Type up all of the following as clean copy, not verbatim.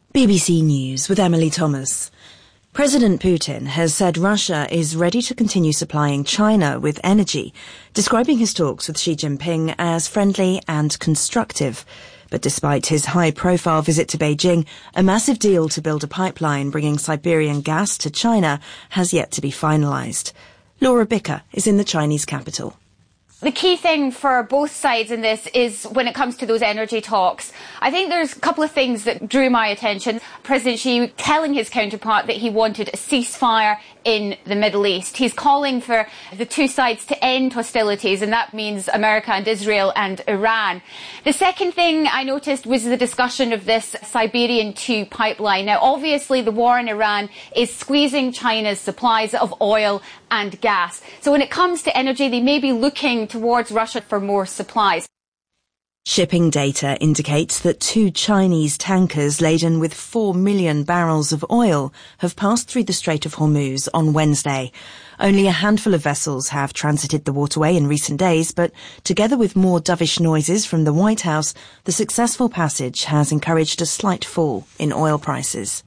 BBC News with Emily Thomas. President Putin has said Russia is ready to continue supplying China with energy, describing his talks with Xi Jinping as friendly and constructive. But despite his high-profile visit to Beijing, a massive deal to build a pipeline bringing Siberian gas to China has yet to be finalised. Laura Bicker is in the Chinese capital. The key thing for both sides in this is when it comes to those energy talks. I think there's a couple of things that drew my attention. President Xi telling his counterpart that he wanted a ceasefire in the Middle East. He's calling for the two sides to end hostilities, and that means America and Israel and Iran. The second thing I noticed was the discussion of this Siberian 2 pipeline. Now, obviously, the war in Iran is squeezing China's supplies of oil and gas. So when it comes to energy, they may be looking towards Russia for more supplies. Shipping data indicates that 2 Chinese tankers laden with 4 million barrels of oil have passed through the Strait of Hormuz on Wednesday. Only a handful of vessels have transited the waterway in recent days, but together with more dovish noises from the White House, the successful passage has encouraged a slight fall in oil prices.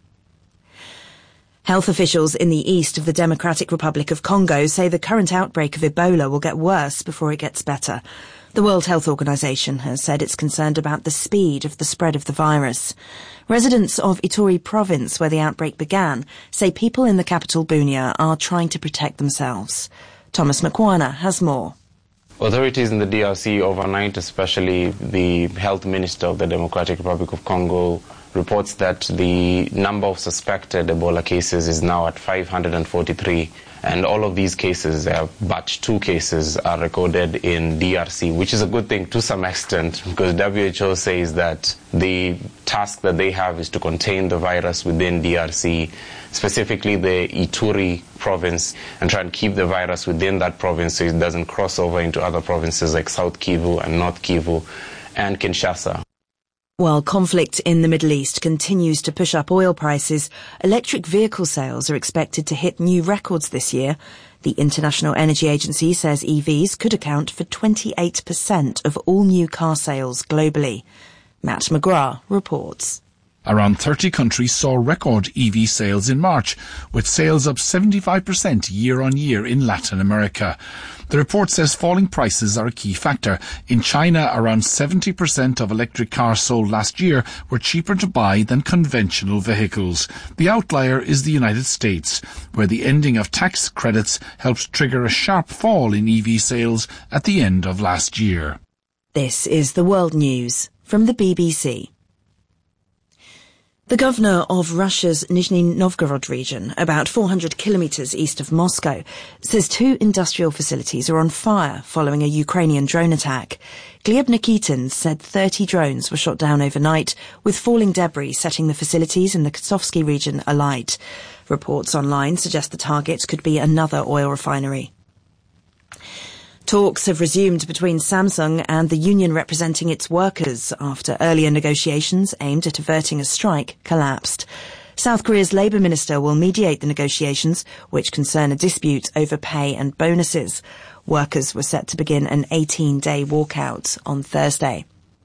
Health officials in the east of the Democratic Republic of Congo say the current outbreak of Ebola will get worse before it gets better. The World Health Organization has said it's concerned about the speed of the spread of the virus. Residents of Ituri province, where the outbreak began, say people in the capital Bunia are trying to protect themselves. Thomas Mkwana has more. Authorities in the DRC overnight, especially the health minister of the Democratic Republic of Congo, reports that the number of suspected Ebola cases is now at 543. And all of these cases, batch 2 cases, are recorded in DRC, which is a good thing to some extent, because WHO says that the task that they have is to contain the virus within DRC, specifically the Ituri province, and try and keep the virus within that province so it doesn't cross over into other provinces like South Kivu and North Kivu and Kinshasa. While conflict in the Middle East continues to push up oil prices, electric vehicle sales are expected to hit new records this year. The International Energy Agency says EVs could account for 28% of all new car sales globally. Matt McGrath reports. Around 30 countries saw record EV sales in March, with sales up 75% year-on-year in Latin America. The report says falling prices are a key factor. In China, around 70% of electric cars sold last year were cheaper to buy than conventional vehicles. The outlier is the United States, where the ending of tax credits helped trigger a sharp fall in EV sales at the end of last year. This is the World News from the BBC. The governor of Russia's Nizhny Novgorod region, about 400 kilometres east of Moscow, says 2 industrial facilities are on fire following a Ukrainian drone attack. Gleb Nikitin said 30 drones were shot down overnight, with falling debris setting the facilities in the Kosovsky region alight. Reports online suggest the target could be another oil refinery. Talks have resumed between Samsung and the union representing its workers after earlier negotiations aimed at averting a strike collapsed. South Korea's Labour Minister will mediate the negotiations, which concern a dispute over pay and bonuses. Workers were set to begin an 18-day walkout on Thursday.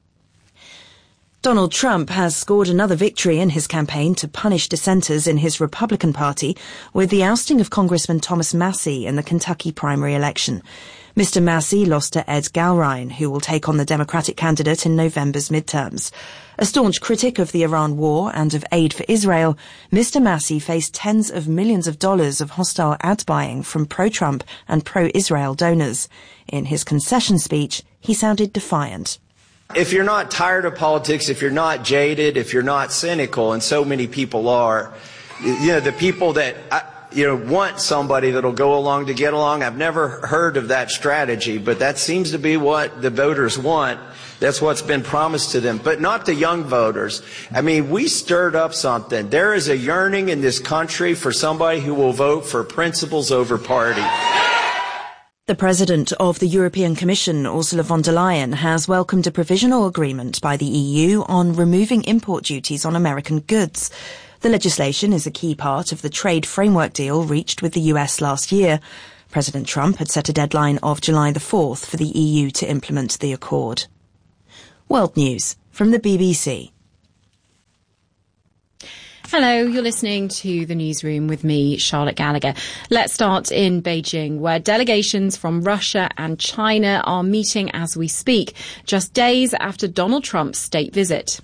Donald Trump has scored another victory in his campaign to punish dissenters in his Republican Party with the ousting of Congressman Thomas Massie in the Kentucky primary election. Mr. Massie lost to Ed Galrine, who will take on the Democratic candidate in November's midterms. A staunch critic of the Iran war and of aid for Israel, Mr. Massie faced tens of millions of dollars of hostile ad buying from pro-Trump and pro-Israel donors. In his concession speech, he sounded defiant. If you're not tired of politics, if you're not jaded, if you're not cynical, and so many people are, the people that want somebody that'll go along to get along. I've never heard of that strategy, but that seems to be what the voters want. That's what's been promised to them, but not the young voters. I mean, we stirred up something. There is a yearning in this country for somebody who will vote for principles over party. The President of the European Commission, Ursula von der Leyen, has welcomed a provisional agreement by the EU on removing import duties on American goods. The legislation is a key part of the trade framework deal reached with the US last year. President Trump had set a deadline of July the 4th for the EU to implement the accord. World News from the BBC. Hello, you're listening to The Newsroom with me, Charlotte Gallagher. Let's start in Beijing, where delegations from Russia and China are meeting as we speak, just days after Donald Trump's state visit.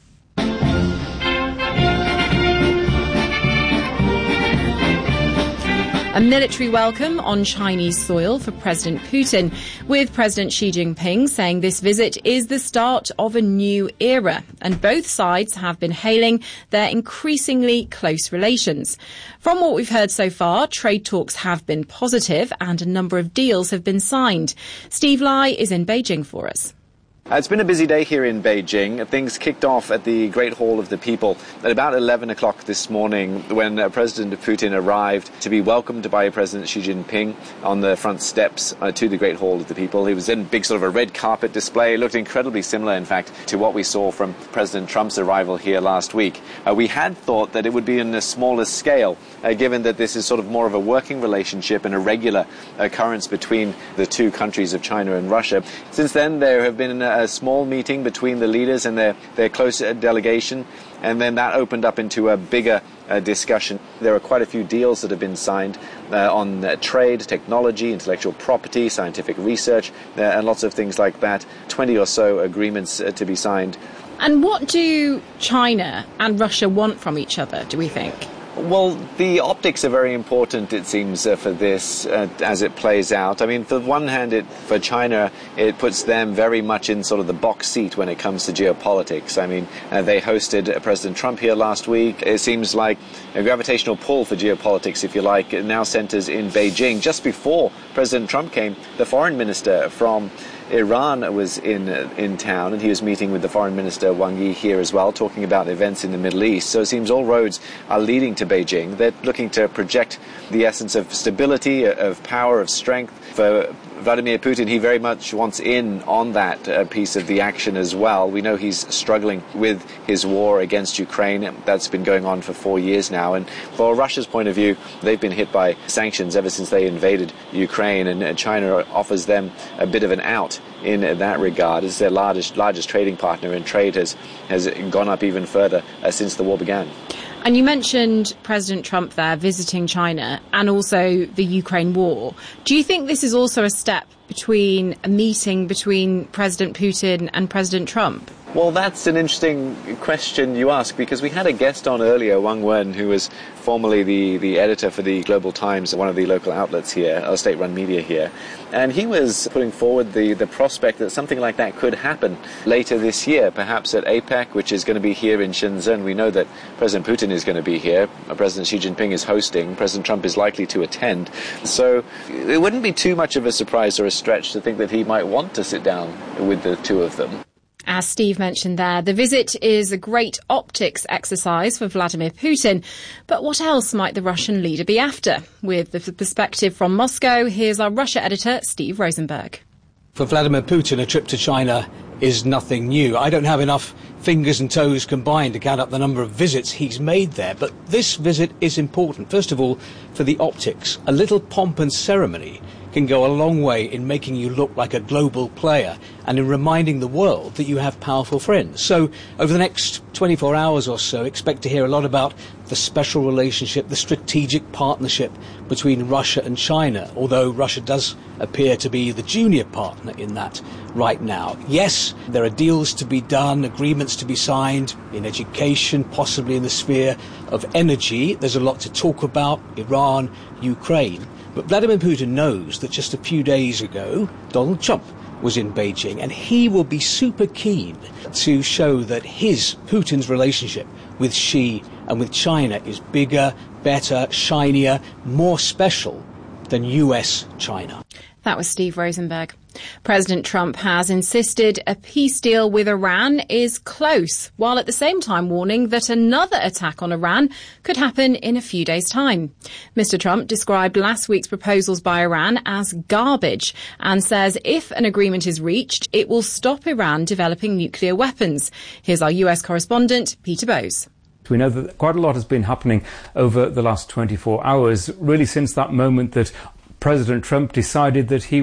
A military welcome on Chinese soil for President Putin, with President Xi Jinping saying this visit is the start of a new era, and both sides have been hailing their increasingly close relations. From what we've heard so far, trade talks have been positive and a number of deals have been signed. Steve Lai is in Beijing for us. It's been a busy day here in Beijing. Things kicked off at the Great Hall of the People at about 11 o'clock this morning when President Putin arrived to be welcomed by President Xi Jinping on the front steps to the Great Hall of the People. He was in big sort of a red carpet display. It looked incredibly similar, in fact, to what we saw from President Trump's arrival here last week. We had thought that it would be in a smaller scale, given that this is sort of more of a working relationship and a regular occurrence between the two countries of China and Russia. Since then, there have been a small meeting between the leaders and their close delegation, and then that opened up into a bigger discussion. There are quite a few deals that have been signed on trade, technology, intellectual property, scientific research, and lots of things like that. 20 or so agreements to be signed. And what do China and Russia want from each other, do we think? Well, the optics are very important, it seems, for this as it plays out. I mean, for one hand, for China, it puts them very much in sort of the box seat when it comes to geopolitics. I mean, they hosted President Trump here last week. It seems like a gravitational pull for geopolitics, if you like, now centers in Beijing. Just before President Trump came, the foreign minister from Iran was in town, and he was meeting with the foreign minister Wang Yi here as well, talking about events in the Middle East. So it seems all roads are leading to Beijing. They're looking to project the essence of stability, of power, of strength. For Vladimir Putin, he very much wants in on that piece of the action as well. We know he's struggling with his war against Ukraine. That's been going on for 4 years now. And for Russia's point of view, they've been hit by sanctions ever since they invaded Ukraine, and China offers them a bit of an out in that regard. It's their largest trading partner, and trade has gone up even further since the war began. And you mentioned President Trump there visiting China and also the Ukraine war. Do you think this is also a step between a meeting between President Putin and President Trump? Well, that's an interesting question you ask, because we had a guest on earlier, Wang Wen, who was formerly the editor for the Global Times, one of the local outlets here, state-run media here. And he was putting forward the prospect that something like that could happen later this year, perhaps at APEC, which is going to be here in Shenzhen. We know that President Putin is going to be here. President Xi Jinping is hosting. President Trump is likely to attend. So it wouldn't be too much of a surprise or a stretch to think that he might want to sit down with the two of them. As Steve mentioned there, the visit is a great optics exercise for Vladimir Putin. But what else might the Russian leader be after? With the perspective from Moscow, here's our Russia editor, Steve Rosenberg. For Vladimir Putin, a trip to China is nothing new. I don't have enough fingers and toes combined to count up the number of visits he's made there. But this visit is important, first of all, for the optics. A little pomp and ceremony can go a long way in making you look like a global player and in reminding the world that you have powerful friends. So over the next 24 hours or so, expect to hear a lot about the special relationship, the strategic partnership between Russia and China, although Russia does appear to be the junior partner in that right now. Yes, there are deals to be done, agreements to be signed in education, possibly in the sphere of energy. There's a lot to talk about, Iran, Ukraine. But Vladimir Putin knows that just a few days ago, Donald Trump was in Beijing, and he will be super keen to show that Putin's relationship with Xi and with China is bigger, better, shinier, more special than US-China. That was Steve Rosenberg. President Trump has insisted a peace deal with Iran is close, while at the same time warning that another attack on Iran could happen in a few days' time. Mr. Trump described last week's proposals by Iran as garbage and says if an agreement is reached, it will stop Iran developing nuclear weapons. Here's our US correspondent, Peter Bowes. We know that quite a lot has been happening over the last 24 hours, really since that moment that President Trump decided that he would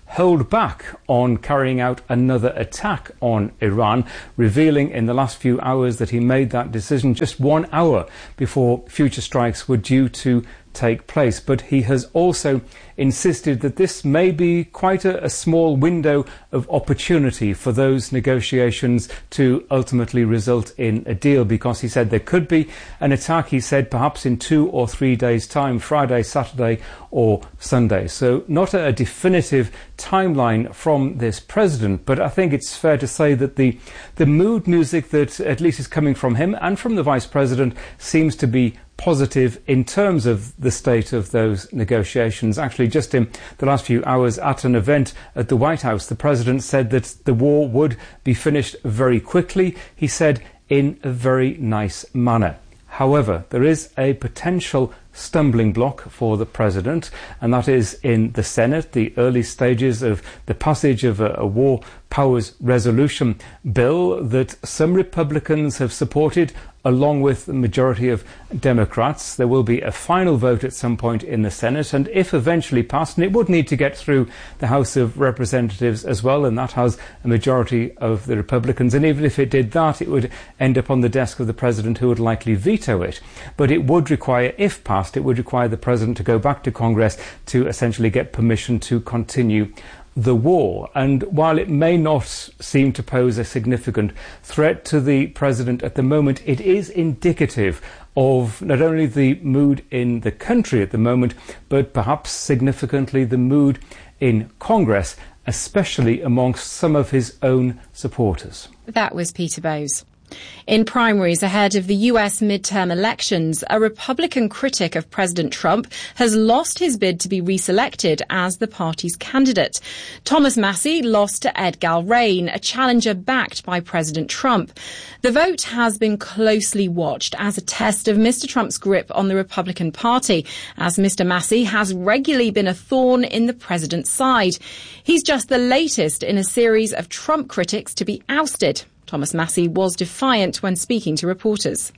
hold back on carrying out another attack on Iran, revealing in the last few hours that he made that decision just 1 hour before future strikes were due to take place. But he has also insisted that this may be quite a small window of opportunity for those negotiations to ultimately result in a deal, because he said there could be an attack, he said, perhaps in 2 or 3 days' time, Friday, Saturday or Sunday. So not a definitive timeline from this president, but I think it's fair to say that the mood music that at least is coming from him and from the vice president seems to be positive in terms of the state of those negotiations. Actually, just in the last few hours at an event at the White House, the president said that the war would be finished very quickly. He said in a very nice manner. However, there is a potential stumbling block for the president, and that is in the Senate, the early stages of the passage of a war powers resolution bill that some Republicans have supported along with the majority of Democrats. There will be a final vote at some point in the Senate, and if eventually passed, and it would need to get through the House of Representatives as well, and that has a majority of the Republicans, and even if it did that, it would end up on the desk of the president, who would likely veto it. But it would require, if passed, it would require the president to go back to Congress to essentially get permission to continue the war. And while it may not seem to pose a significant threat to the president at the moment, it is indicative of not only the mood in the country at the moment, but perhaps significantly the mood in Congress, especially amongst some of his own supporters. That was Peter Bowes. In primaries ahead of the US midterm elections, a Republican critic of President Trump has lost his bid to be reselected as the party's candidate. Thomas Massie lost to Ed Galbraith, a challenger backed by President Trump. The vote has been closely watched as a test of Mr. Trump's grip on the Republican Party, as Mr. Massie has regularly been a thorn in the president's side. He's just the latest in a series of Trump critics to be ousted. Thomas Massie was defiant when speaking to reporters.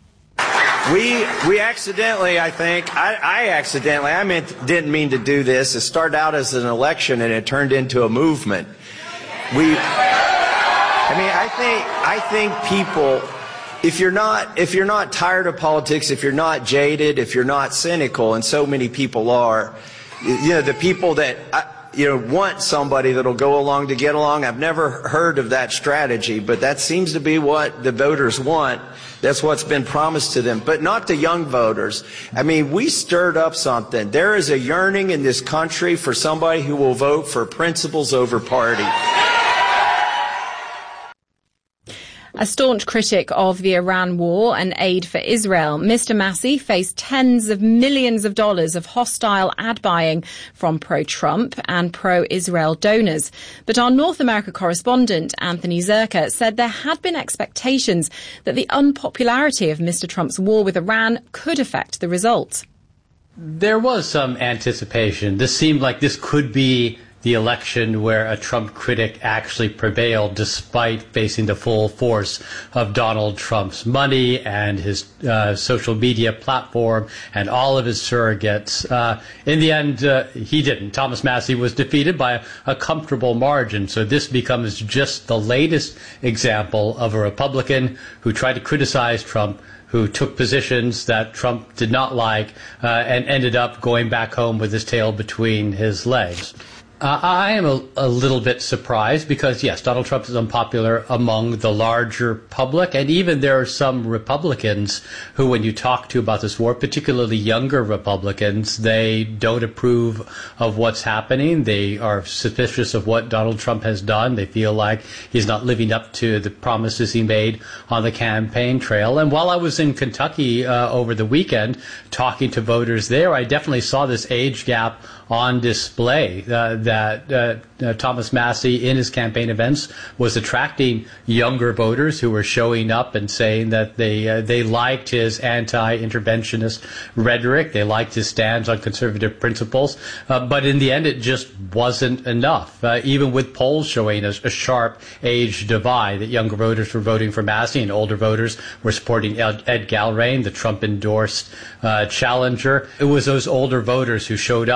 We accidentally, I think, didn't mean to do this. It started out as an election and it turned into a movement. I think people, if you're not tired of politics, if you're not jaded, if you're not cynical, and so many people are, the people that want somebody that'll go along to get along. I've never heard of that strategy, but that seems to be what the voters want. That's what's been promised to them, but not the young voters. We stirred up something. There is a yearning in this country for somebody who will vote for principles over party. A staunch critic of the Iran war and aid for Israel, Mr. Massie faced tens of millions of dollars of hostile ad buying from pro-Trump and pro-Israel donors. But our North America correspondent, Anthony Zerka, said there had been expectations that the unpopularity of Mr. Trump's war with Iran could affect the result. There was some anticipation. This seemed like this could be the election where a Trump critic actually prevailed despite facing the full force of Donald Trump's money and his social media platform and all of his surrogates. In the end, he didn't. Thomas Massie was defeated by a comfortable margin. So this becomes just the latest example of a Republican who tried to criticize Trump, who took positions that Trump did not like, and ended up going back home with his tail between his legs. I am a little bit surprised because, yes, Donald Trump is unpopular among the larger public, and even there are some Republicans who, when you talk to about this war, particularly younger Republicans, they don't approve of what's happening. They are suspicious of what Donald Trump has done. They feel like he's not living up to the promises he made on the campaign trail. And while I was in Kentucky over the weekend talking to voters there, I definitely saw this age gap on display, that Thomas Massie in his campaign events was attracting younger voters who were showing up and saying that they liked his anti-interventionist rhetoric, they liked his stance on conservative principles, but in the end it just wasn't enough. Even with polls showing a sharp age divide, that younger voters were voting for Massie and older voters were supporting Ed Galbraith, the Trump-endorsed challenger. It was those older voters who showed up and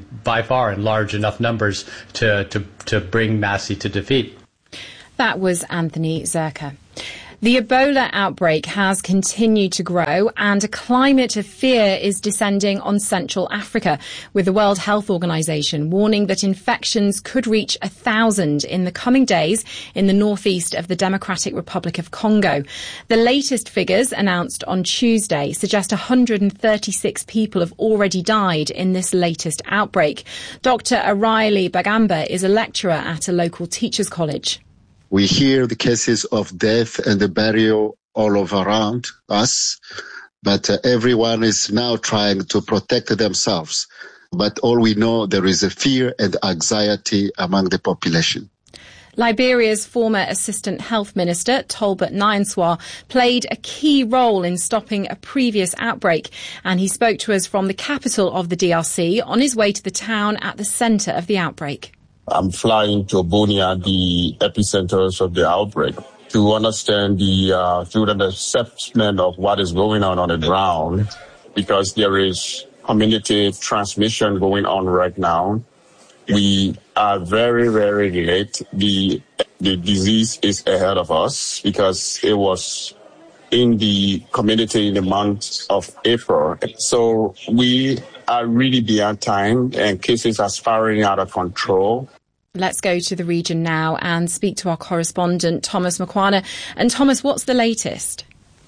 by far in large enough numbers to bring Massi to defeat. That was Anthony Zerka. The Ebola outbreak has continued to grow and a climate of fear is descending on Central Africa, with the World Health Organization warning that infections could reach 1,000 in the coming days in the northeast of the Democratic Republic of Congo. The latest figures announced on Tuesday suggest 136 people have already died in this latest outbreak. Dr. O'Reilly Bagamba is a lecturer at a local teachers' college. We hear the cases of death and the burial all over around us, but everyone is now trying to protect themselves. But all we know, there is a fear and anxiety among the population. Liberia's former Assistant Health Minister, Tolbert Nyanswa, played a key role in stopping a previous outbreak, and he spoke to us from the capital of the DRC on his way to the town at the centre of the outbreak. I'm flying to Bunia, the epicenters of the outbreak, to understand the assessment of what is going on the ground, because there is community transmission going on right now. We are very, very late. The disease is ahead of us because it was in the community in the month of April. So we are really beyond time and cases are spiraling out of control. Let's go to the region now and speak to our correspondent, Thomas Makwana. And Thomas, what's the latest?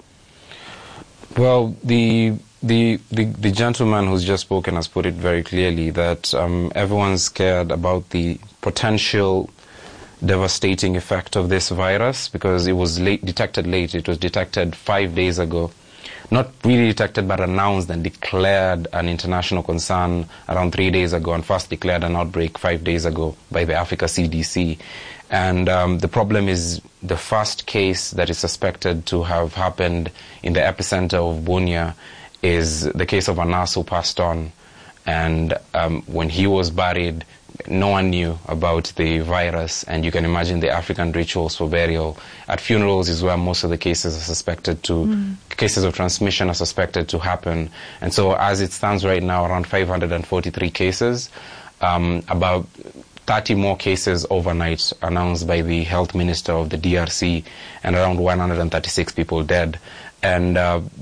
Well, the gentleman who's just spoken has put it very clearly that everyone's scared about the potential devastating effect of this virus because it was detected late. It was detected 5 days ago. Not really detected, but announced and declared an international concern around 3 days ago, and first declared an outbreak 5 days ago by the Africa CDC. And the problem is the first case that is suspected to have happened in the epicenter of Bunia is the case of a nurse who passed on. And when he was buried, no one knew about the virus, and you can imagine the African rituals for burial. At funerals is where most of the cases are suspected to, cases of transmission are suspected to happen. And so as it stands right now, around 543 cases, about 30 more cases overnight announced by the health minister of the DRC, and around 136 people dead. And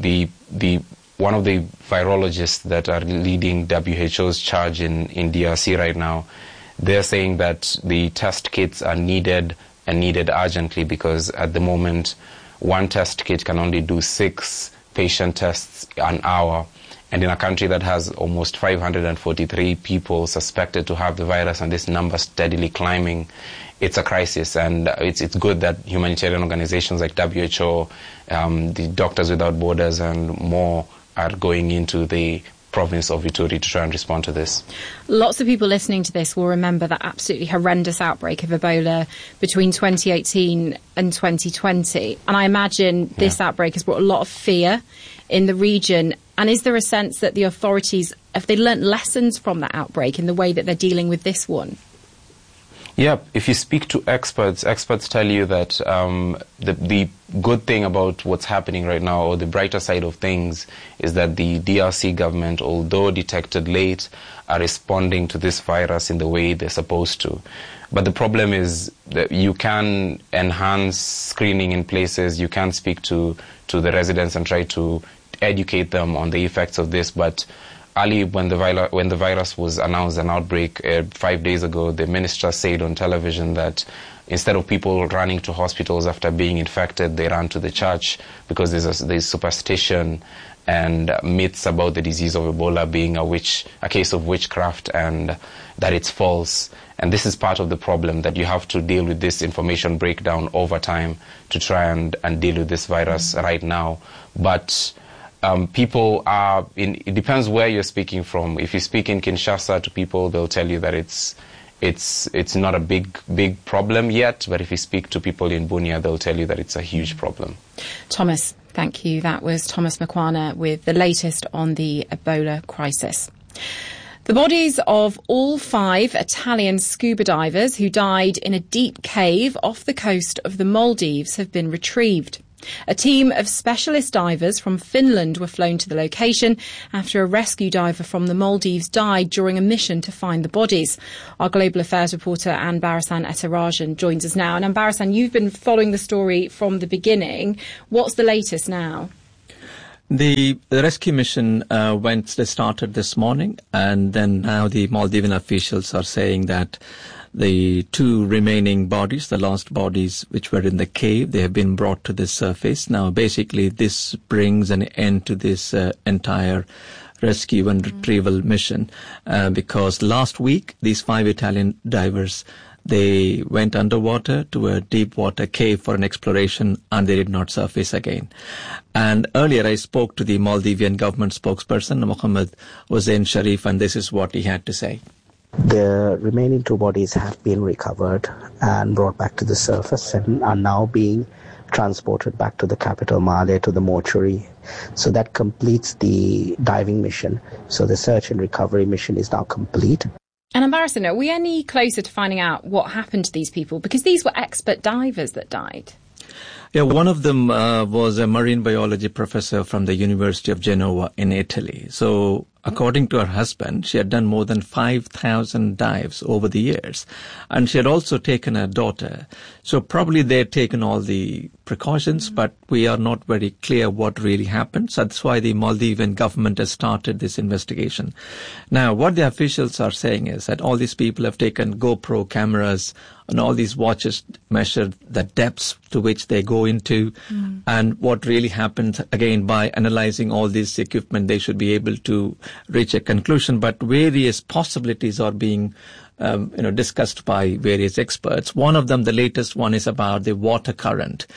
one of the virologists that are leading WHO's charge in DRC right now, they're saying that the test kits are needed and needed urgently because at the moment, one test kit can only do 6 patient tests an hour. And in a country that has almost 543 people suspected to have the virus and this number steadily climbing, it's a crisis. And it's good that humanitarian organizations like WHO, the Doctors Without Borders and more are going into the province of Ituri to try and respond to this. Lots of people listening to this will remember that absolutely horrendous outbreak of Ebola between 2018 and 2020. And I imagine this outbreak has brought a lot of fear in the region. And is there a sense that the authorities, have they learnt lessons from that outbreak in the way that they're dealing with this one? Yeah, if you speak to experts tell you that the good thing about what's happening right now, or the brighter side of things, is that the DRC government, although detected late, are responding to this virus in the way they're supposed to. But the problem is that you can enhance screening in places, you can speak to the residents and try to educate them on the effects of this, but early when the virus was announced an outbreak 5 days ago, the minister said on television that instead of people running to hospitals after being infected, they ran to the church because there's superstition and myths about the disease of Ebola being a case of witchcraft and that it's false. And this is part of the problem, that you have to deal with this information breakdown over time to try and deal with this virus right now. But people are, it depends where you're speaking from. If you speak in Kinshasa to people, they'll tell you that it's not a big problem yet, but if you speak to people in Bunia, they'll tell you that it's a huge problem. Thomas, thank you. That was Thomas Makwana with the latest on the Ebola crisis. The bodies of all 5 Italian scuba divers who died in a deep cave off the coast of the Maldives have been retrieved. A team of specialist divers from Finland were flown to the location after a rescue diver from the Maldives died during a mission to find the bodies. Our Global Affairs reporter Anne Barasan Ethirajan joins us now. And Anne Barasan, you've been following the story from the beginning. What's the latest now? The rescue mission they started this morning, and then now the Maldivian officials are saying that the two remaining bodies, the lost bodies which were in the cave, they have been brought to the surface. Now, basically, this brings an end to this entire rescue and retrieval mission because last week, these 5 Italian divers, they went underwater to a deep water cave for an exploration and they did not surface again. And earlier I spoke to the Maldivian government spokesperson, Mohammed Hussein Sharif, and this is what he had to say. The remaining 2 bodies have been recovered and brought back to the surface and are now being transported back to the capital, Male, to the mortuary. So that completes the diving mission. So the search and recovery mission is now complete. And embarrassing, are we any closer to finding out what happened to these people? Because these were expert divers that died. Yeah, one of them was a marine biology professor from the University of Genoa in Italy. So according to her husband, she had done more than 5,000 dives over the years. And she had also taken a daughter. So probably they had taken all the precautions, but we are not very clear what really happened. So that's why the Maldivian government has started this investigation. Now, what the officials are saying is that all these people have taken GoPro cameras and all these watches measure the depths to which they go into. And what really happened, again, by analyzing all this equipment, they should be able to reach a conclusion. But various possibilities are being discussed by various experts. One of them, the latest one, is about the water current.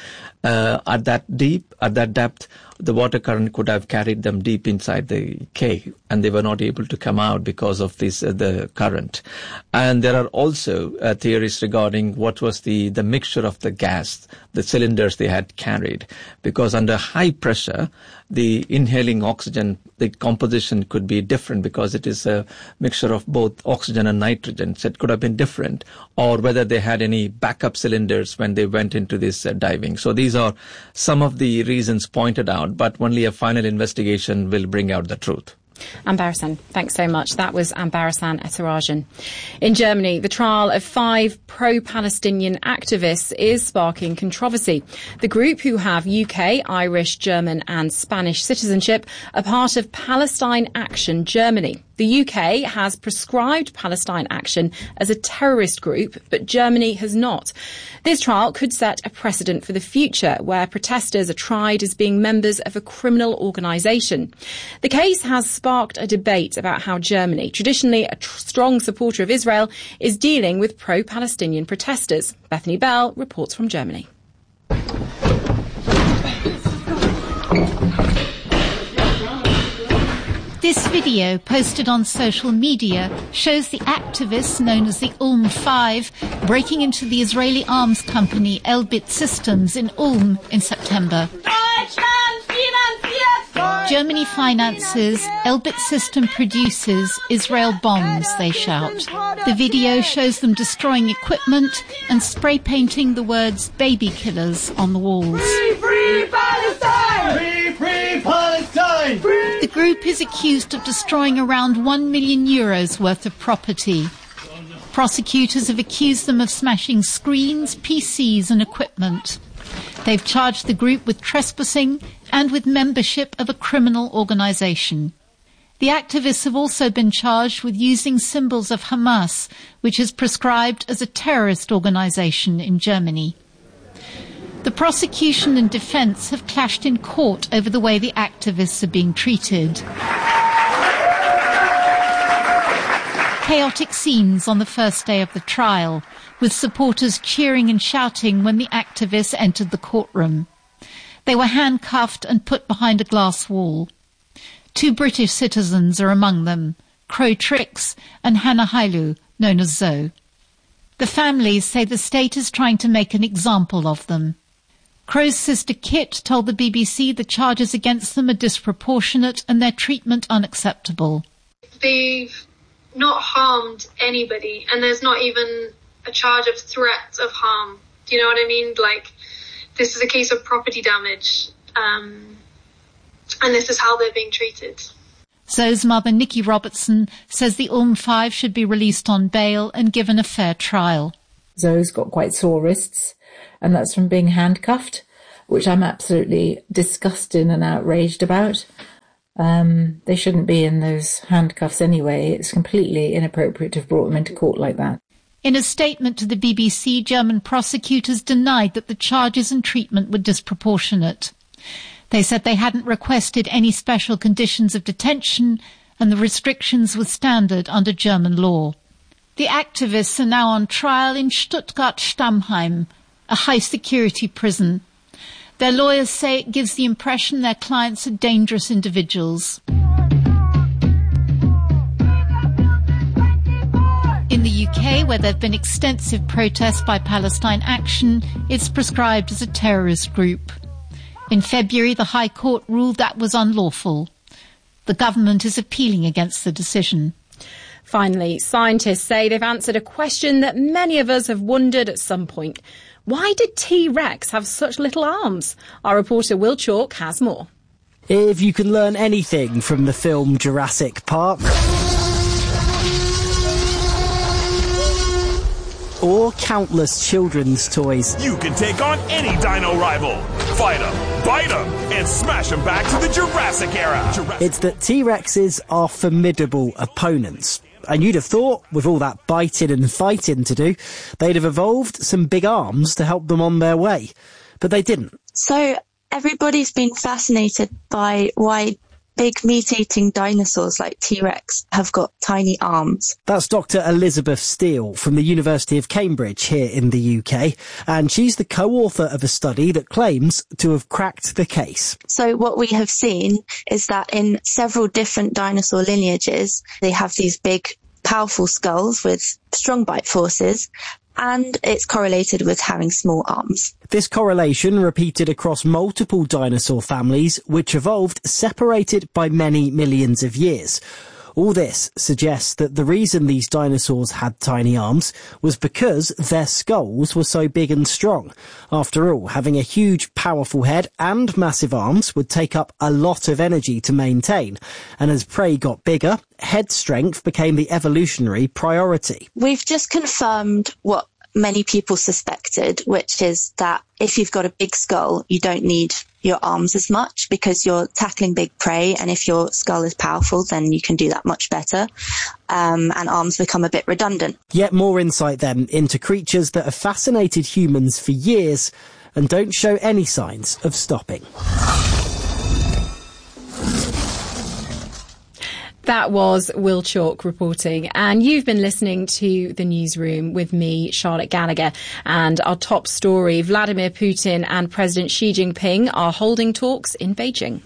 At that depth, the water current could have carried them deep inside the cave, and they were not able to come out because of the current. And there are also theories regarding what was the mixture of the gas, the cylinders they had carried, because under high pressure, the inhaling oxygen, the composition could be different because it is a mixture of both oxygen and nitrogen. So it could have been different, or whether they had any backup cylinders when they went into this diving. So these are some of the reasons pointed out, but only a final investigation will bring out the truth. Anne Barasan, thanks so much. That was Anne Barasan Ethirajan. In Germany, the trial of 5 pro-Palestinian activists is sparking controversy. The group, who have UK, Irish, German and Spanish citizenship, are part of Palestine Action Germany. The UK has prescribed Palestine Action as a terrorist group, but Germany has not. This trial could set a precedent for the future, where protesters are tried as being members of a criminal organisation. The case has sparked a debate about how Germany, traditionally a strong supporter of Israel, is dealing with pro-Palestinian protesters. Bethany Bell reports from Germany. This video, posted on social media, shows the activists known as the Ulm 5 breaking into the Israeli arms company Elbit Systems in Ulm in September. Germany finances, Elbit System produces, Israel bombs, they shout. The video shows them destroying equipment and spray painting the words "baby killers" on the walls. Free, free Palestine! Free, free Palestine! Free! The group is accused of destroying around €1 million worth of property. Prosecutors have accused them of smashing screens, PCs and equipment. They've charged the group with trespassing and with membership of a criminal organisation. The activists have also been charged with using symbols of Hamas, which is prescribed as a terrorist organisation in Germany. The prosecution and defence have clashed in court over the way the activists are being treated. Chaotic scenes on the first day of the trial, with supporters cheering and shouting when the activists entered the courtroom. They were handcuffed and put behind a glass wall. 2 British citizens are among them, Crow Trix and Hannah Hailu, known as Zoe. The families say the state is trying to make an example of them. Crow's sister Kit told the BBC the charges against them are disproportionate and their treatment unacceptable. They've not harmed anybody, and there's not even a charge of threat of harm. Do you know what I mean? Like, this is a case of property damage, and this is how they're being treated. Zoe's mother, Nikki Robertson, says the Five should be released on bail and given a fair trial. Zoe's got quite sore wrists, and that's from being handcuffed, which I'm absolutely disgusted and outraged about. They shouldn't be in those handcuffs anyway. It's completely inappropriate to have brought them into court like that. In a statement to the BBC, German prosecutors denied that the charges and treatment were disproportionate. They said they hadn't requested any special conditions of detention and the restrictions were standard under German law. The activists are now on trial in Stuttgart-Stammheim, a high-security prison. Their lawyers say it gives the impression their clients are dangerous individuals. In the UK, where there have been extensive protests by Palestine Action, it's prescribed as a terrorist group. In February, the High Court ruled that was unlawful. The government is appealing against the decision. Finally, scientists say they've answered a question that many of us have wondered at some point. Why did T-Rex have such little arms? Our reporter Will Chalk has more. If you can learn anything from the film Jurassic Park, or countless children's toys, you can take on any dino rival. Fight them, bite them, and smash them back to the Jurassic era. It's that T-Rexes are formidable opponents. And you'd have thought, with all that biting and fighting to do, they'd have evolved some big arms to help them on their way. But they didn't. So everybody's been fascinated by why big meat-eating dinosaurs like T-Rex have got tiny arms. That's Dr. Elizabeth Steele from the University of Cambridge here in the UK, and she's the co-author of a study that claims to have cracked the case. So what we have seen is that in several different dinosaur lineages, they have these big, powerful skulls with strong bite forces, and it's correlated with having small arms. This correlation repeated across multiple dinosaur families, which evolved separated by many millions of years. All this suggests that the reason these dinosaurs had tiny arms was because their skulls were so big and strong. After all, having a huge, powerful head and massive arms would take up a lot of energy to maintain. And as prey got bigger, head strength became the evolutionary priority. We've just confirmed what many people suspected, which is that if you've got a big skull, you don't need your arms as much because you're tackling big prey, and if your skull is powerful, then you can do that much better, and arms become a bit redundant. Yet more insight then into creatures that have fascinated humans for years and don't show any signs of stopping. That was Will Chalk reporting, and you've been listening to The Newsroom with me, Charlotte Gallagher, and our top story, Vladimir Putin and President Xi Jinping are holding talks in Beijing.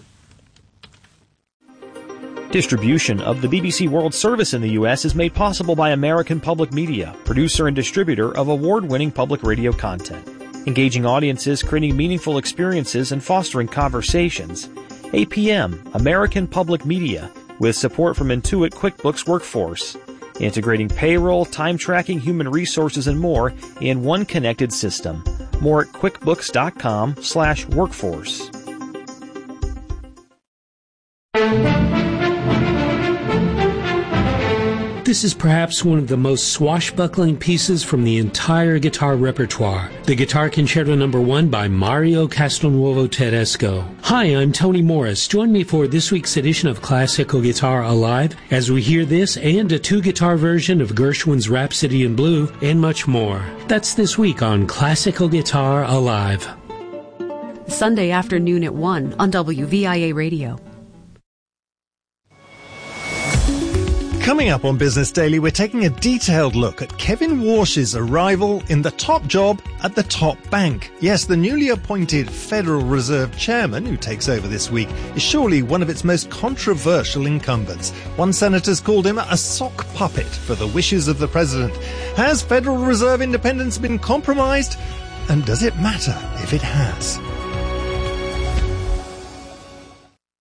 Distribution of the BBC World Service in the U.S. is made possible by American Public Media, producer and distributor of award-winning public radio content. Engaging audiences, creating meaningful experiences, and fostering conversations. APM, American Public Media, with support from Intuit QuickBooks Workforce, integrating payroll, time tracking, human resources, and more in one connected system. More at quickbooks.com/workforce. This is perhaps one of the most swashbuckling pieces from the entire guitar repertoire. The Guitar Concerto No. 1 by Mario Castelnuovo Tedesco. Hi, I'm Tony Morris. Join me for this week's edition of Classical Guitar Alive as we hear this and a two-guitar version of Gershwin's Rhapsody in Blue and much more. That's this week on Classical Guitar Alive. Sunday afternoon at 1 on WVIA Radio. Coming up on Business Daily, we're taking a detailed look at Kevin Warsh's arrival in the top job at the top bank. Yes, the newly appointed Federal Reserve Chairman, who takes over this week, is surely one of its most controversial incumbents. One senator's called him a sock puppet for the wishes of the president. Has Federal Reserve independence been compromised? And does it matter if it has?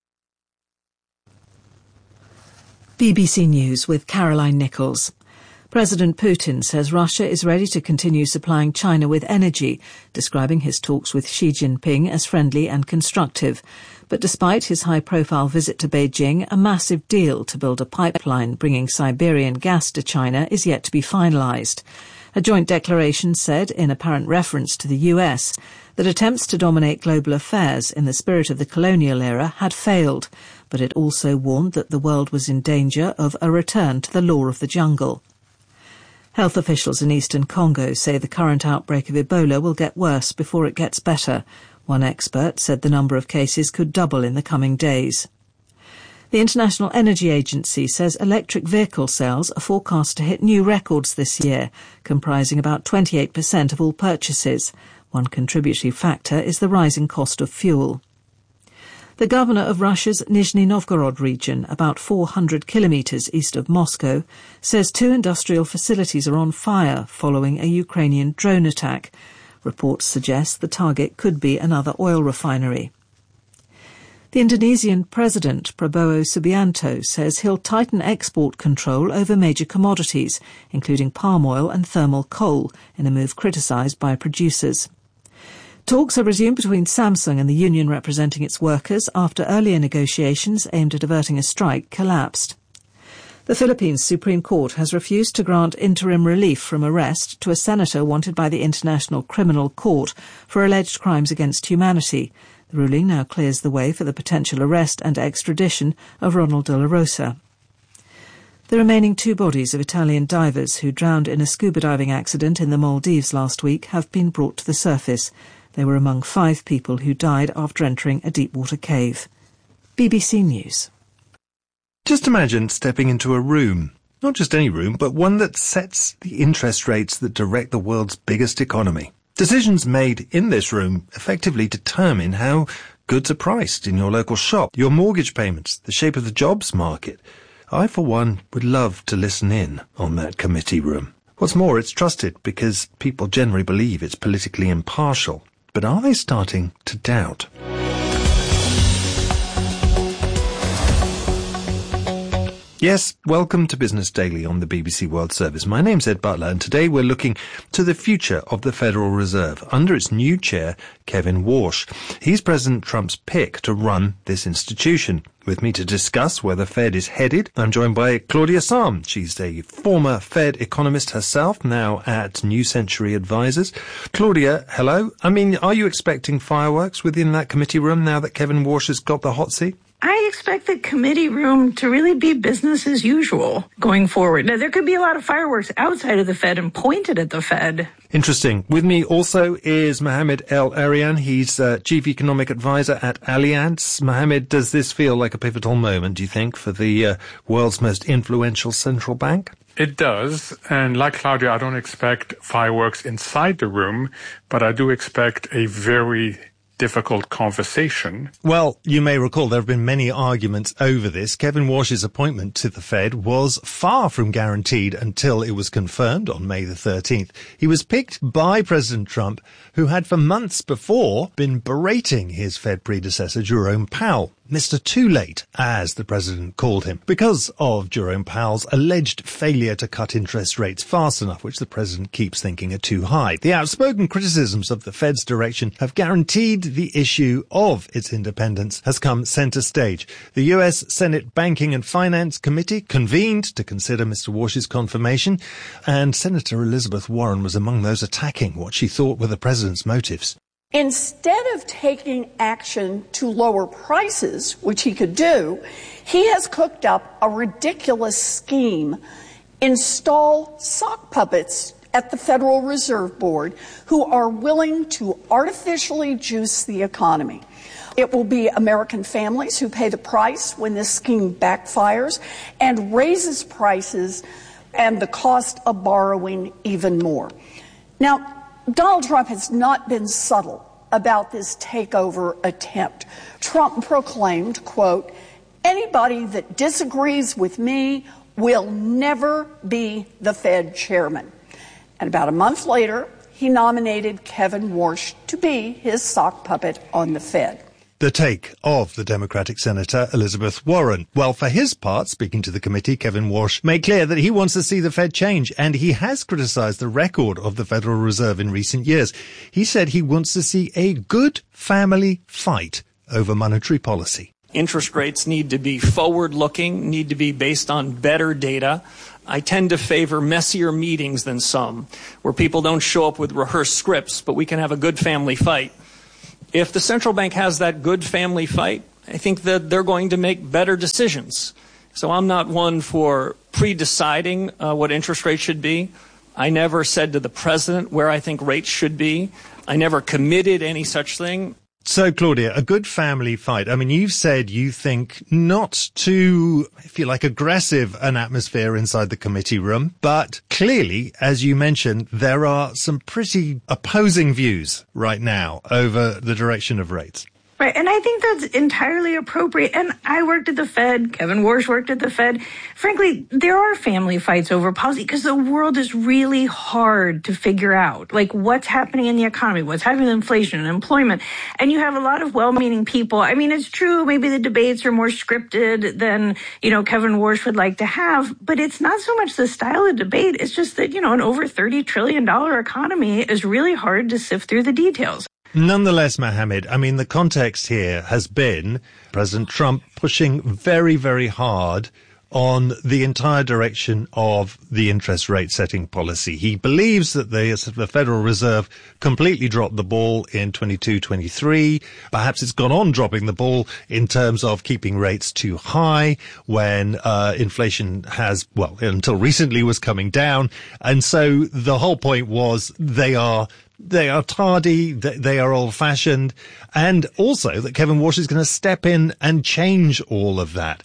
BBC News with Caroline Nichols. President Putin says Russia is ready to continue supplying China with energy, describing his talks with Xi Jinping as friendly and constructive. But despite his high-profile visit to Beijing, a massive deal to build a pipeline bringing Siberian gas to China is yet to be finalized. A joint declaration said, in apparent reference to the US, that attempts to dominate global affairs in the spirit of the colonial era had failed, but it also warned that the world was in danger of a return to the law of the jungle. Health officials in eastern Congo say the current outbreak of Ebola will get worse before it gets better. One expert said the number of cases could double in the coming days. The International Energy Agency says electric vehicle sales are forecast to hit new records this year, comprising about 28% of all purchases. One contributory factor is the rising cost of fuel. The governor of Russia's Nizhny Novgorod region, about 400 kilometres east of Moscow, says 2 industrial facilities are on fire following a Ukrainian drone attack. Reports suggest the target could be another oil refinery. The Indonesian President, Prabowo Subianto, says he'll tighten export control over major commodities, including palm oil and thermal coal, in a move criticised by producers. Talks have resumed between Samsung and the union representing its workers after earlier negotiations aimed at averting a strike collapsed. The Philippines Supreme Court has refused to grant interim relief from arrest to a senator wanted by the International Criminal Court for alleged crimes against humanity. The ruling now clears the way for the potential arrest and extradition of Ronald de la Rosa. The remaining 2 bodies of Italian divers who drowned in a scuba diving accident in the Maldives last week have been brought to the surface. They were among 5 people who died after entering a deep-water cave. BBC News. Just imagine stepping into a room. Not just any room, but one that sets the interest rates that direct the world's biggest economy. Decisions made in this room effectively determine how goods are priced in your local shop, your mortgage payments, the shape of the jobs market. I, for one, would love to listen in on that committee room. What's more, it's trusted because people generally believe it's politically impartial. But are they starting to doubt? Yes, welcome to Business Daily on the BBC World Service. My name's Ed Butler, and today we're looking to the future of the Federal Reserve under its new chair, Kevin Warsh. He's President Trump's pick to run this institution. With me to discuss where the Fed is headed, I'm joined by Claudia Sahm. She's a former Fed economist herself, now at New Century Advisors. Claudia, hello. Are you expecting fireworks within that committee room now that Kevin Warsh has got the hot seat? I expect the committee room to really be business as usual going forward. Now, there could be a lot of fireworks outside of the Fed and pointed at the Fed. Interesting. With me also is Mohamed El-Erian. He's Chief Economic Advisor at Allianz. Mohamed, does this feel like a pivotal moment, do you think, for the world's most influential central bank? It does, and like Claudia, I don't expect fireworks inside the room, but I do expect a very difficult conversation. Well, you may recall there have been many arguments over this. Kevin Warsh's appointment to the Fed was far from guaranteed until it was confirmed on May the 13th. He was picked by President Trump, who had for months before been berating his Fed predecessor, Jerome Powell. Mr. Too Late, as the president called him, because of Jerome Powell's alleged failure to cut interest rates fast enough, which the president keeps thinking are too high. The outspoken criticisms of the Fed's direction have guaranteed the issue of its independence has come center stage. The U.S. Senate Banking and Finance Committee convened to consider Mr. Warsh's confirmation, and Senator Elizabeth Warren was among those attacking what she thought were the president's motives. Instead of taking action to lower prices, which he could do, he has cooked up a ridiculous scheme. Install sock puppets at the Federal Reserve Board who are willing to artificially juice the economy. It will be American families who pay the price when this scheme backfires and raises prices and the cost of borrowing even more. Now, Donald Trump has not been subtle about this takeover attempt. Trump proclaimed, quote, "Anybody that disagrees with me will never be the Fed chairman." And about a month later, he nominated Kevin Warsh to be his sock puppet on the Fed. The take of the Democratic Senator Elizabeth Warren. Well, for his part, speaking to the committee, Kevin Warsh made clear that he wants to see the Fed change, and he has criticised the record of the Federal Reserve in recent years. He said he wants to see a good family fight over monetary policy. Interest rates need to be forward-looking, need to be based on better data. I tend to favor messier meetings than some, where people don't show up with rehearsed scripts, but we can have a good family fight. If the central bank has that good family fight, I think that they're going to make better decisions. So I'm not one for pre-deciding what interest rates should be. I never said to the president where I think rates should be. I never committed any such thing. So, Claudia, a good family fight. I mean, you've said you think not too, if you like, aggressive an atmosphere inside the committee room, but clearly, as you mentioned, there are some pretty opposing views right now over the direction of rates. Right, and I think that's entirely appropriate. And I worked at the Fed. Kevin Warsh worked at the Fed. Frankly, there are family fights over policy because the world is really hard to figure out, like what's happening in the economy, what's happening with inflation and employment. And you have a lot of well-meaning people. I mean, it's true, maybe the debates are more scripted than, Kevin Warsh would like to have, but it's not so much the style of debate. It's just that, an over $30 trillion economy is really hard to sift through the details. Nonetheless, Mohammed, I mean, the context here has been President Trump pushing very, very hard on the entire direction of the interest rate setting policy. He believes that the Federal Reserve completely dropped the ball in 22-23. Perhaps it's gone on dropping the ball in terms of keeping rates too high when inflation has, until recently was coming down. And so the whole point was they are tardy, they are old-fashioned, and also that Kevin Warsh is going to step in and change all of that.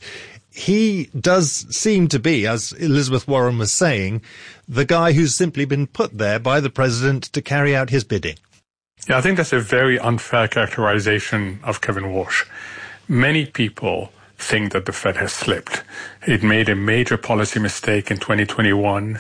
He does seem to be, as Elizabeth Warren was saying, the guy who's simply been put there by the president to carry out his bidding. Yeah, I think that's a very unfair characterization of Kevin Warsh. Many people think that the Fed has slipped. It made a major policy mistake in 2021,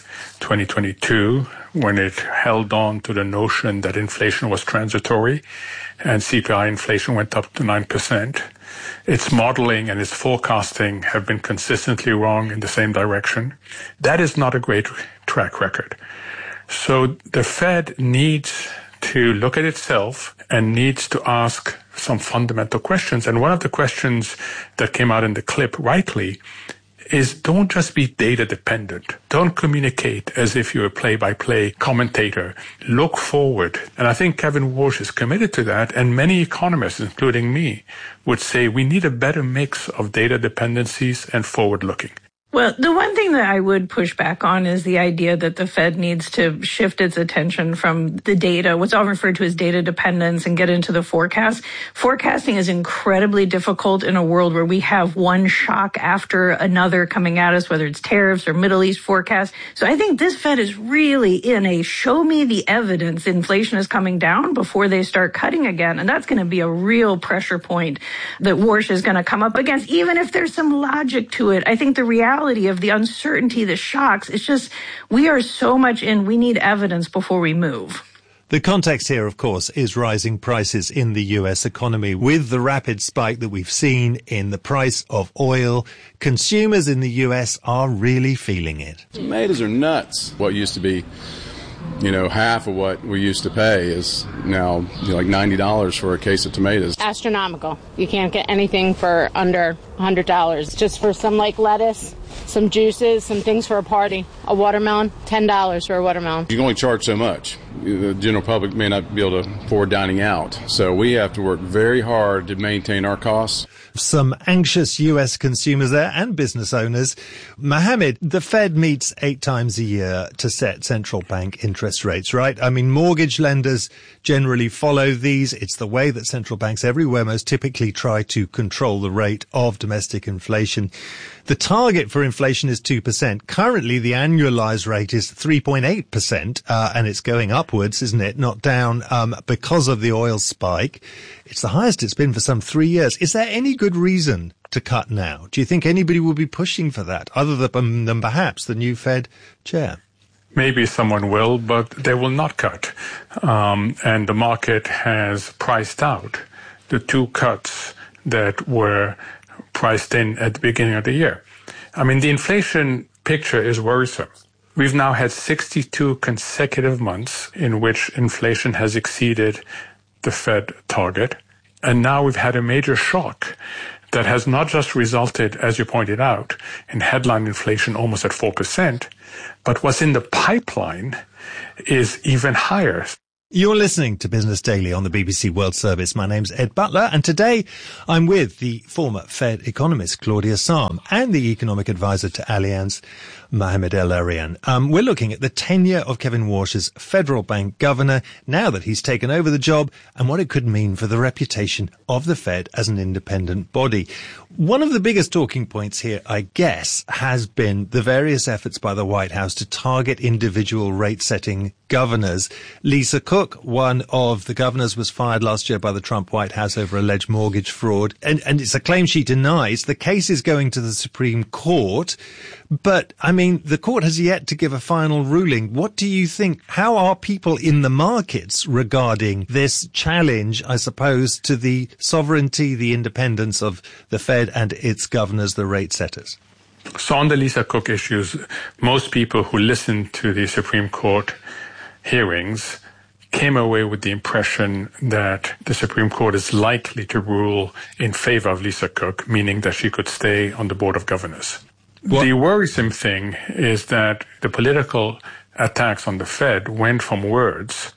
2022, when it held on to the notion that inflation was transitory and CPI inflation went up to 9%. Its modeling and its forecasting have been consistently wrong in the same direction. That is not a great track record. So the Fed needs to look at itself and needs to ask some fundamental questions. And one of the questions that came out in the clip rightly is don't just be data dependent. Don't communicate as if you're a play-by-play commentator. Look forward. And I think Kevin Warsh is committed to that. And many economists, including me, would say we need a better mix of data dependencies and forward-looking. Well, the one thing that I would push back on is the idea that the Fed needs to shift its attention from the data, what's often referred to as data dependence, and get into the forecast. Forecasting is incredibly difficult in a world where we have one shock after another coming at us, whether it's tariffs or Middle East forecasts. So I think this Fed is really in a show me the evidence inflation is coming down before they start cutting again. And that's going to be a real pressure point that Warsh is going to come up against, even if there's some logic to it. I think the reality of the uncertainty, the shocks, it's just we are so much in, we need evidence before we move. The context here, of course, is rising prices in the U.S. economy. With the rapid spike that we've seen in the price of oil, consumers in the U.S. are really feeling it. Tomatoes are nuts. What used to be, half of what we used to pay is now like $90 for a case of tomatoes. Astronomical. You can't get anything for under $100. Just for some lettuce, some juices, some things for a party. A watermelon, $10 for a watermelon. You can only charge so much. The general public may not be able to afford dining out. So we have to work very hard to maintain our costs. Some anxious U.S. consumers there and business owners. Mohammed, the Fed meets 8 times a year to set central bank interest rates, right? I mean, mortgage lenders generally follow these. It's the way that central banks everywhere most typically try to control the rate of domestic inflation. The target for inflation is 2%. Currently, the annualized rate is 3.8%, and it's going upwards, isn't it? Not down, because of the oil spike. It's the highest it's been for some 3 years. Is there any good reason to cut now? Do you think anybody will be pushing for that, other than perhaps the new Fed chair? Maybe someone will, but they will not cut. And the market has priced out the two cuts that were priced in at the beginning of the year. I mean, the inflation picture is worrisome. We've now had 62 consecutive months in which inflation has exceeded the Fed target. And now we've had a major shock that has not just resulted, as you pointed out, in headline inflation almost at 4%, but what's in the pipeline is even higher. You're listening to Business Daily on the BBC World Service. My name's Ed Butler, and today I'm with the former Fed economist Claudia Sahm and the economic advisor to Allianz, Mohamed El-Erian. We're looking at the tenure of Kevin Warsh as federal bank governor now that he's taken over the job and what it could mean for the reputation of the Fed as an independent body. One of the biggest talking points here, I guess, has been the various efforts by the White House to target individual rate-setting governors. Lisa Cook, one of the governors, was fired last year by the Trump White House over alleged mortgage fraud. And it's a claim she denies. The case is going to the Supreme Court. But, I mean, the court has yet to give a final ruling. What do you think? How are people in the markets regarding this challenge, I suppose, to the sovereignty, the independence of the Fed and its governors, the rate setters? So on the Lisa Cook issues, most people who listened to the Supreme Court hearings came away with the impression that the Supreme Court is likely to rule in favor of Lisa Cook, meaning that she could stay on the Board of Governors. What? The worrisome thing is that the political attacks on the Fed went from words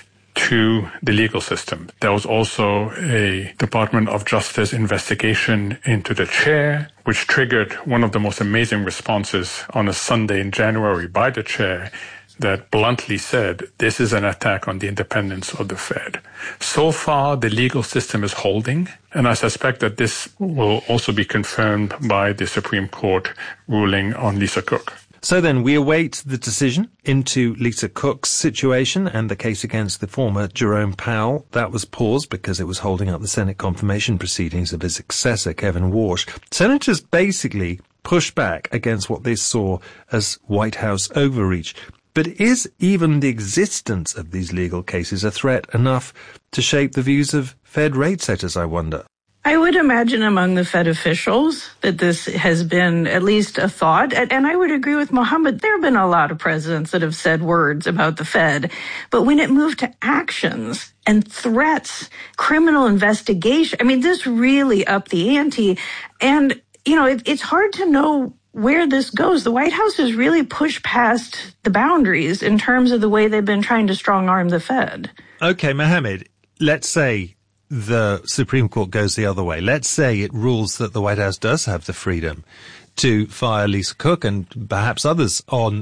to the legal system. There was also a Department of Justice investigation into the chair, which triggered one of the most amazing responses on a Sunday in January by the chair that bluntly said, this is an attack on the independence of the Fed. So far, the legal system is holding, and I suspect that this will also be confirmed by the Supreme Court ruling on Lisa Cook. So then we await the decision into Lisa Cook's situation and the case against the former Jerome Powell. That was paused because it was holding up the Senate confirmation proceedings of his successor, Kevin Warsh. Senators basically pushed back against what they saw as White House overreach. But is even the existence of these legal cases a threat enough to shape the views of Fed rate setters, I wonder? I would imagine among the Fed officials that this has been at least a thought. And I would agree with Mohammed. There have been a lot of presidents that have said words about the Fed. But when it moved to actions and threats, criminal investigation, I mean, this really upped the ante. And, you know, it's hard to know where this goes. The White House has really pushed past the boundaries in terms of the way they've been trying to strong-arm the Fed. Okay, Mohammed, let's say the Supreme Court goes the other way. Let's say it rules that the White House does have the freedom to fire Lisa Cook and perhaps others on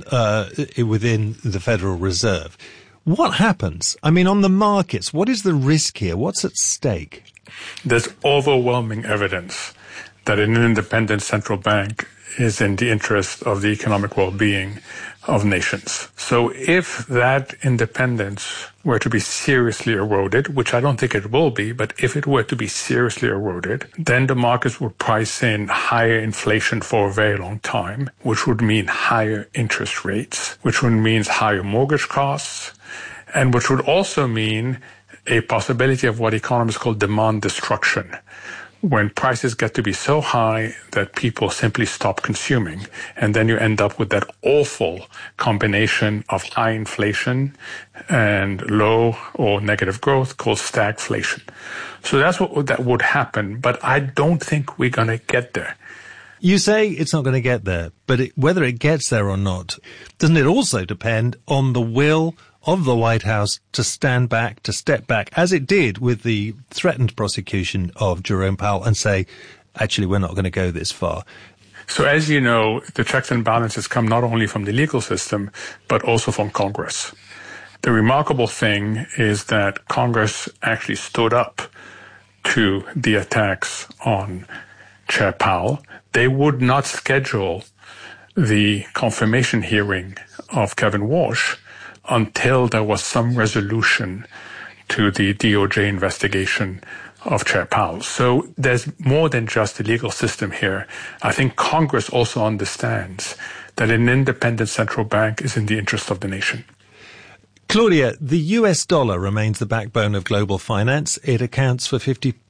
within the Federal Reserve. What happens? I mean, on the markets, what is the risk here? What's at stake? There's overwhelming evidence that an independent central bank is in the interest of the economic well-being of nations. So if that independence were to be seriously eroded, which I don't think it will be, but if it were to be seriously eroded, then the markets would price in higher inflation for a very long time, which would mean higher interest rates, which would mean higher mortgage costs, and which would also mean a possibility of what economists call demand destruction, when prices get to be so high that people simply stop consuming. And then you end up with that awful combination of high inflation and low or negative growth called stagflation. So that's what that would happen. But I don't think we're going to get there. You say it's not going to get there, but whether it gets there or not, doesn't it also depend on the will of the White House to stand back, to step back, as it did with the threatened prosecution of Jerome Powell, and say, actually, we're not going to go this far? So as you know, the checks and balances come not only from the legal system, but also from Congress. The remarkable thing is that Congress actually stood up to the attacks on Chair Powell. They would not schedule the confirmation hearing of Kevin Warsh until there was some resolution to the DOJ investigation of Chair Powell. So there's more than just the legal system here. I think Congress also understands that an independent central bank is in the interest of the nation. Claudia, the US dollar remains the backbone of global finance. It accounts for 50%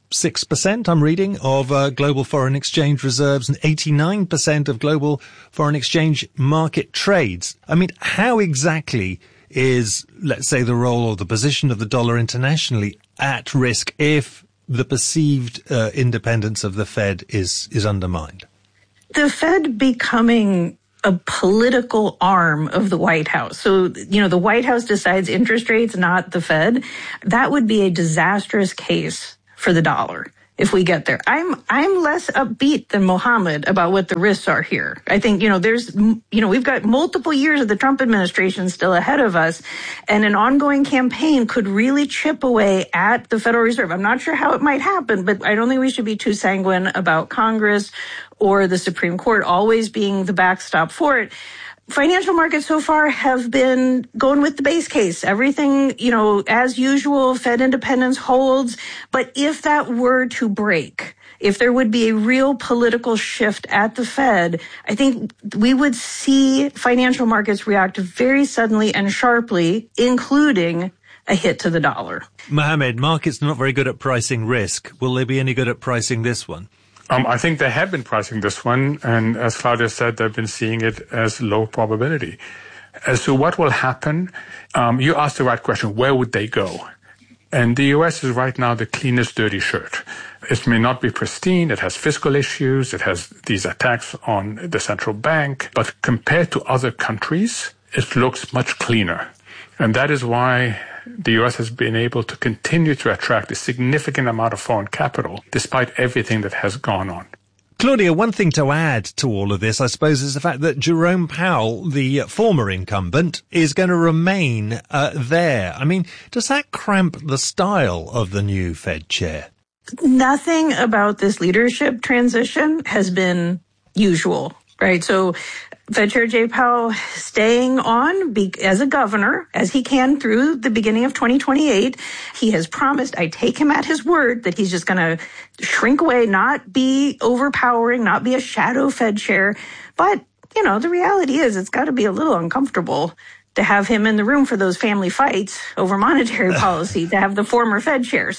6%, I'm reading, of global foreign exchange reserves and 89% of global foreign exchange market trades. I mean, how exactly is, let's say, the role or the position of the dollar internationally at risk if the perceived independence of the Fed is undermined? The Fed becoming a political arm of the White House. So, the White House decides interest rates, not the Fed. That would be a disastrous case for the dollar if we get there. I'm less upbeat than Mohammed about what the risks are here. I think, we've got multiple years of the Trump administration still ahead of us, and an ongoing campaign could really chip away at the Federal Reserve. I'm not sure how it might happen, but I don't think we should be too sanguine about Congress or the Supreme Court always being the backstop for it. Financial markets so far have been going with the base case. Everything, as usual, Fed independence holds. But if that were to break, if there would be a real political shift at the Fed, I think we would see financial markets react very suddenly and sharply, including a hit to the dollar. Mohammed, markets are not very good at pricing risk. Will they be any good at pricing this one? I think they have been pricing this one, and as Claudia said, they've been seeing it as low probability. As to what will happen, you asked the right question, where would they go? And the U.S. is right now the cleanest dirty shirt. It may not be pristine, it has fiscal issues, it has these attacks on the central bank, but compared to other countries, it looks much cleaner. And that is why the U.S. has been able to continue to attract a significant amount of foreign capital, despite everything that has gone on. Claudia, one thing to add to all of this, I suppose, is the fact that Jerome Powell, the former incumbent, is going to remain there. I mean, does that cramp the style of the new Fed chair? Nothing about this leadership transition has been usual, right? So Fed Chair Jay Powell staying on as a governor, as he can through the beginning of 2028. He has promised, I take him at his word, that he's just going to shrink away, not be overpowering, not be a shadow Fed chair. But, the reality is it's got to be a little uncomfortable to have him in the room for those family fights over monetary policy, to have the former Fed chairs,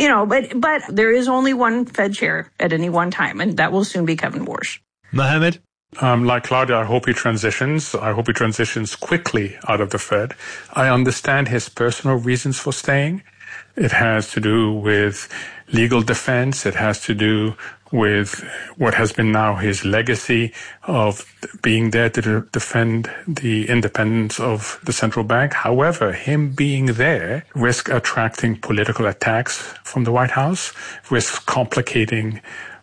but there is only one Fed chair at any one time, and that will soon be Kevin Warsh. Mohammed? Like Claudia, I hope he transitions. I hope he transitions quickly out of the Fed. I understand his personal reasons for staying. It has to do with legal defense. It has to do with what has been now his legacy of being there to defend the independence of the central bank. However, him being there risks attracting political attacks from the White House, risks complicating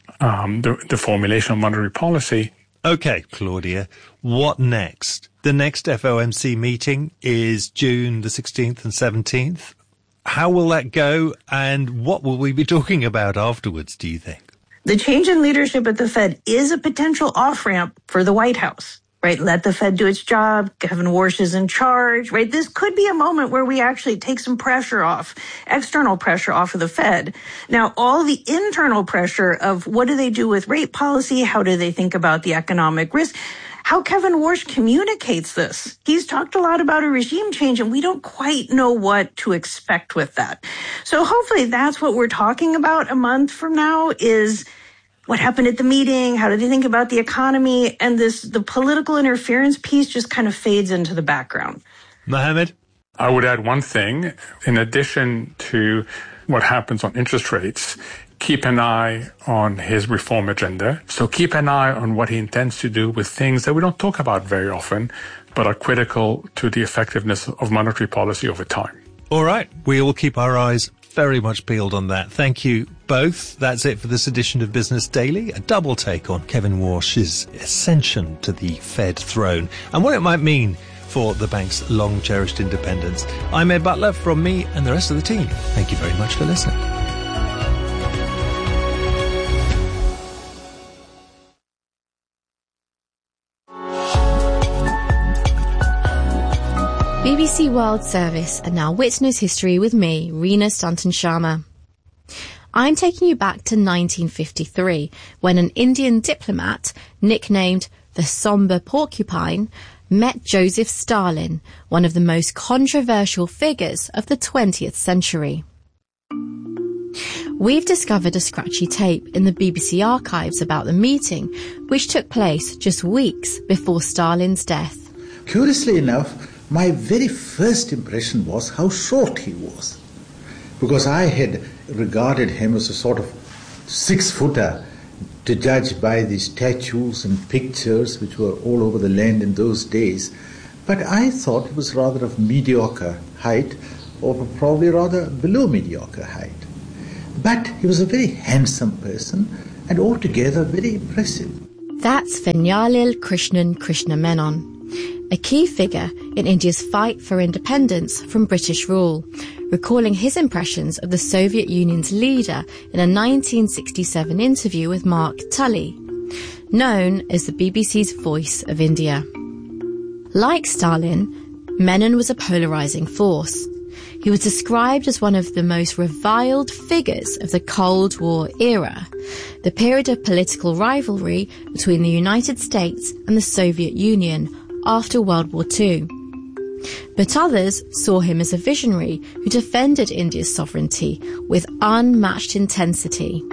the formulation of monetary policy. Okay, Claudia, what next? The next FOMC meeting is June the 16th and 17th. How will that go, and what will we be talking about afterwards, do you think? The change in leadership at the Fed is a potential off-ramp for the White House, right? Let the Fed do its job. Kevin Warsh is in charge, right? This could be a moment where we actually take some pressure off, external pressure off of the Fed. Now, all the internal pressure of what do they do with rate policy? How do they think about the economic risk? How Kevin Warsh communicates this. He's talked a lot about a regime change, and we don't quite know what to expect with that. So hopefully that's what we're talking about a month from now, is what happened at the meeting, how did they think about the economy, and the political interference piece just kind of fades into the background. Mohammed? I would add one thing. In addition to what happens on interest rates, keep an eye on his reform agenda. So keep an eye on what he intends to do with things that we don't talk about very often, but are critical to the effectiveness of monetary policy over time. All right. We will keep our eyes very much peeled on that. Thank you both. That's it for this edition of Business Daily, a double take on Kevin Warsh's ascension to the Fed throne and what it might mean for the bank's long-cherished independence. I'm Ed Butler. From me and the rest of the team, thank you very much for listening. BBC World Service, and now Witness History with me, Reena Stanton Sharma. I'm taking you back to 1953, when an Indian diplomat, nicknamed the Somber Porcupine, met Joseph Stalin, one of the most controversial figures of the 20th century. We've discovered a scratchy tape in the BBC archives about the meeting, which took place just weeks before Stalin's death. Curiously enough, my very first impression was how short he was, because I had regarded him as a sort of 6-footer, to judge by the statues and pictures which were all over the land in those days. But I thought it was rather of mediocre height, or probably rather below mediocre height. But he was a very handsome person and altogether very impressive. That's Venjalil Krishna Menon, a key figure in India's fight for independence from British rule, recalling his impressions of the Soviet Union's leader in a 1967 interview with Mark Tully, known as the BBC's Voice of India. Like Stalin, Menon was a polarizing force. He was described as one of the most reviled figures of the Cold War era, the period of political rivalry between the United States and the Soviet Union after World War II. But others saw him as a visionary who defended India's sovereignty with unmatched intensity.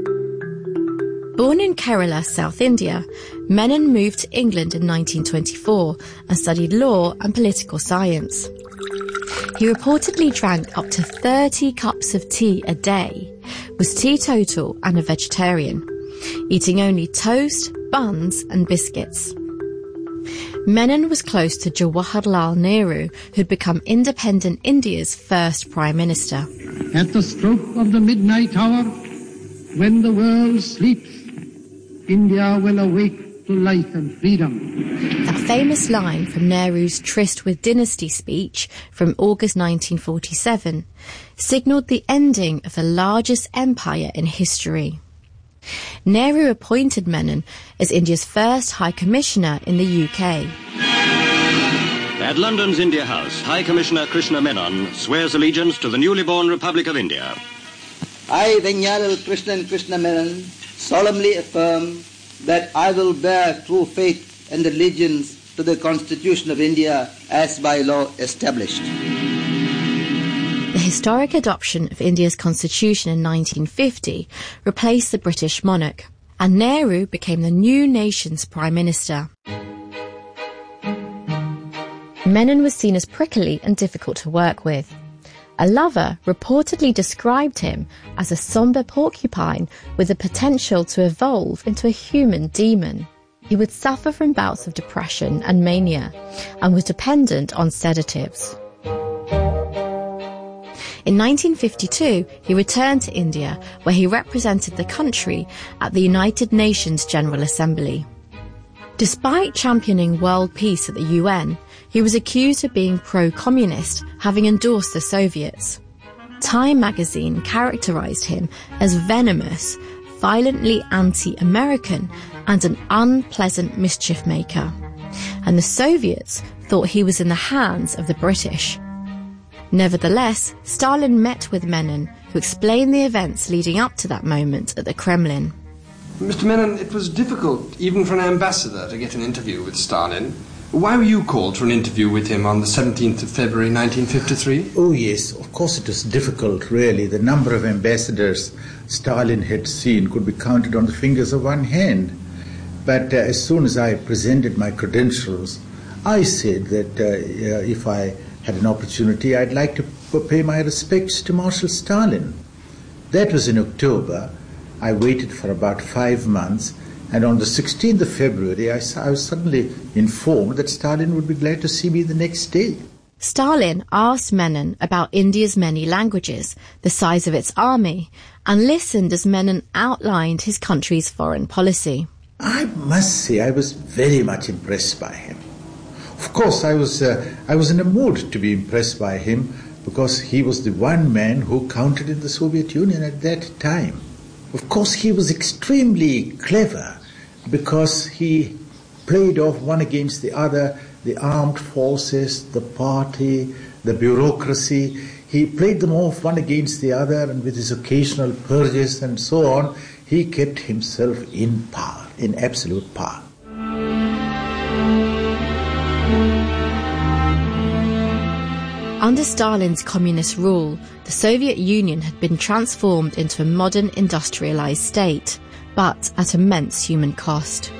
Born in Kerala, South India, Menon moved to England in 1924 and studied law and political science. He reportedly drank up to 30 cups of tea a day, was teetotal and a vegetarian, eating only toast, buns and biscuits. Menon was close to Jawaharlal Nehru, who'd become independent India's first Prime Minister. At the stroke of the midnight hour, when the world sleeps, India will awake to life and freedom. That famous line from Nehru's Tryst with Dynasty speech from August 1947 signalled the ending of the largest empire in history. Nehru appointed Menon as India's first High Commissioner in the UK. At London's India House, High Commissioner Krishna Menon swears allegiance to the newly born Republic of India. I, Venjalil Krishna Menon, solemnly affirm that I will bear true faith and allegiance to the Constitution of India as by law established. The historic adoption of India's constitution in 1950 replaced the British monarch, and Nehru became the new nation's Prime Minister. Menon was seen as prickly and difficult to work with. A lover reportedly described him as a sombre porcupine with the potential to evolve into a human demon. He would suffer from bouts of depression and mania and was dependent on sedatives. In 1952, he returned to India, where he represented the country at the United Nations General Assembly. Despite championing world peace at the UN, he was accused of being pro-communist, having endorsed the Soviets. Time magazine characterized him as venomous, violently anti-American, and an unpleasant mischief maker. And the Soviets thought he was in the hands of the British. Nevertheless, Stalin met with Menon, who explained the events leading up to that moment at the Kremlin. Mr. Menon, it was difficult, even for an ambassador, to get an interview with Stalin. Why were you called for an interview with him on the 17th of February 1953? Oh yes, of course it was difficult, really. The number of ambassadors Stalin had seen could be counted on the fingers of one hand. But as soon as I presented my credentials, I said that if I had an opportunity, I'd like to pay my respects to Marshal Stalin. That was in October. I waited for about 5 months, and on the 16th of February, I was suddenly informed that Stalin would be glad to see me the next day. Stalin asked Menon about India's many languages, the size of its army, and listened as Menon outlined his country's foreign policy. I must say I was very much impressed by him. Of course, I was in a mood to be impressed by him because he was the one man who counted in the Soviet Union at that time. Of course, he was extremely clever because he played off one against the other, the armed forces, the party, the bureaucracy. He played them off one against the other, and with his occasional purges and so on, he kept himself in power, in absolute power. Under Stalin's communist rule, the Soviet Union had been transformed into a modern industrialized state, but at immense human cost.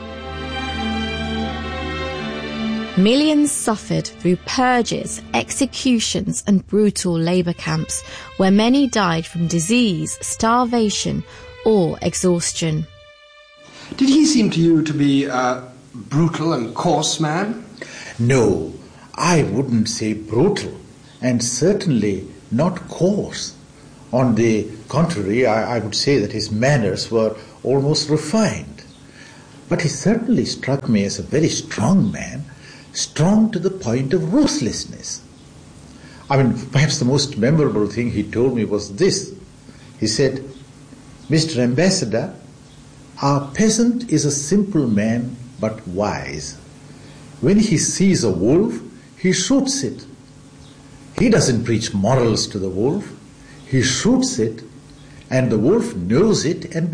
Millions suffered through purges, executions and brutal labour camps, where many died from disease, starvation or exhaustion. Did he seem to you to be a brutal and coarse man? No, I wouldn't say brutal, and certainly not coarse. On the contrary, I would say that his manners were almost refined. But he certainly struck me as a very strong man, strong to the point of ruthlessness. I mean, perhaps the most memorable thing he told me was this. He said, "Mr. Ambassador, our peasant is a simple man but wise. When he sees a wolf, he shoots it. He doesn't preach morals to the wolf. He shoots it, and the wolf knows it and